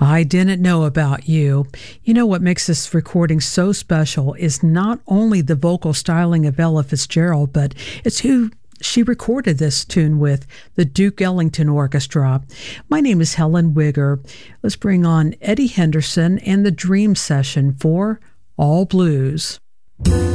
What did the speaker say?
I didn't know about you. You know what makes this recording so special is not only the vocal styling of Ella Fitzgerald, but it's who she recorded this tune with, the Duke Ellington Orchestra. My name is Helen Wigger. Let's bring on Eddie Henderson and the Dream Session for All Blues.